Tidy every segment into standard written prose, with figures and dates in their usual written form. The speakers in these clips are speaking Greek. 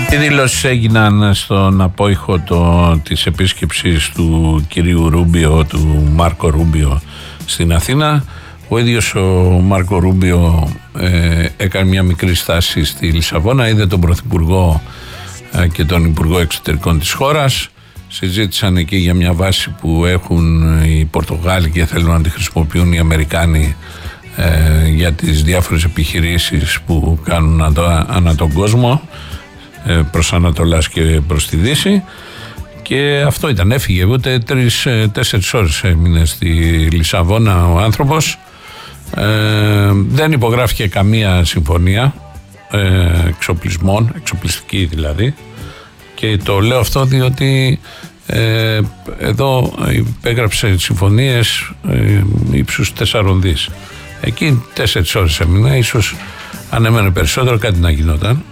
Οι δηλώσεις έγιναν στον απόϊχο της επίσκεψης του κυρίου Ρούμπιο, του Μάρκο Ρούμπιο στην Αθήνα. Ο ίδιος ο Μάρκο Ρούμπιο έκανε μια μικρή στάση στη Λισαβόνα, είδε τον Πρωθυπουργό και τον Υπουργό Εξωτερικών της χώρας. Συζήτησαν εκεί για μια βάση που έχουν οι Πορτογάλοι και θέλουν να τη χρησιμοποιούν οι Αμερικάνοι για τις διάφορες επιχειρήσεις που κάνουν ανά τον κόσμο, προς Ανατολάς και προς τη Δύση. Και αυτό ήταν, έφυγε, ούτε 3-4 ώρες έμεινε στη Λισαβόνα ο άνθρωπος. Δεν υπογράφηκε καμία συμφωνία εξοπλισμών, εξοπλιστική δηλαδή. Και το λέω αυτό διότι εδώ υπέγραψε συμφωνίες ύψους 4 δις. Εκεί 4 ώρες έμεινε, ίσως αν έμενε περισσότερο κάτι να γινόταν.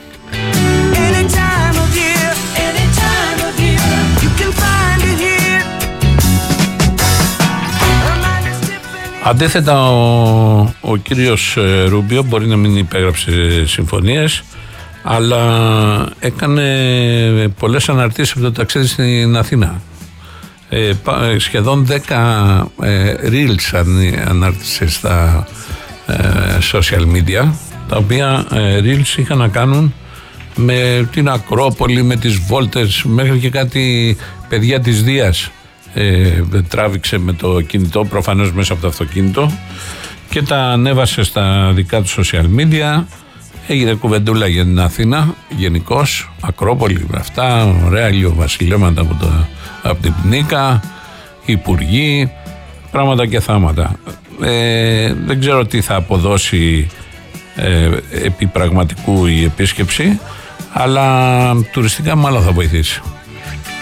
Αντίθετα ο κύριος Ρούμπιο μπορεί να μην υπέγραψε συμφωνίες, αλλά έκανε πολλές αναρτήσεις από το ταξίδι στην Αθήνα. Σχεδόν 10 reels ανάρτησε στα social media, τα οποία reels είχαν να κάνουν με την Ακρόπολη, με τις βόλτες, μέχρι και κάτι παιδιά της Δίας τράβηξε με το κινητό, προφανώς μέσα από το αυτοκίνητο, και τα ανέβασε στα δικά του social media. Έγινε κουβεντούλα για την Αθήνα γενικώς, Ακρόπολη με αυτά, ωραία ηλιοβασιλέματα από την Πνίκα, υπουργοί, πράγματα και θάματα. Δεν ξέρω τι θα αποδώσει επί πραγματικού η επίσκεψη, αλλά τουριστικά μάλλον θα βοηθήσει.